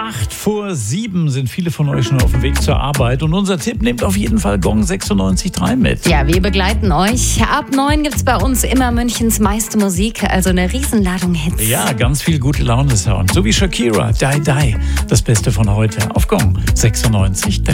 8:07 sind viele von euch schon auf dem Weg zur Arbeit und unser Tipp, nehmt auf jeden Fall Gong 96.3 mit. Ja, wir begleiten euch. Ab 9 gibt's bei uns immer Münchens meiste Musik, also eine Riesenladung Hits. Ja, ganz viel gute Laune-Sound, so wie Shakira, Die Die, das Beste von heute auf Gong 96.3.